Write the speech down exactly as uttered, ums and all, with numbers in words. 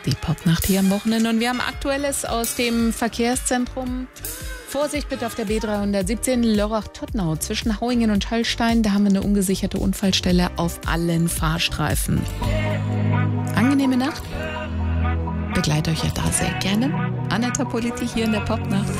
Die Popnacht hier am Wochenende und wir haben Aktuelles aus dem Verkehrszentrum. Vorsicht bitte auf der B dreihundertsiebzehn Lörrach-Todtnau zwischen Hauingen und Hallstein. Da haben wir eine ungesicherte Unfallstelle auf allen Fahrstreifen. Angenehme Nacht. Begleite euch ja da sehr gerne. Aneta Politi hier in der Popnacht.